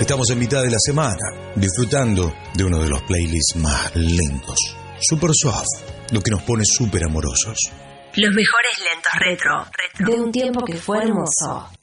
Estamos en mitad de la semana, disfrutando de uno de los playlists más lindos. Super soft, lo que nos pone súper amorosos. Los mejores lentos retro. De un tiempo que fue hermoso.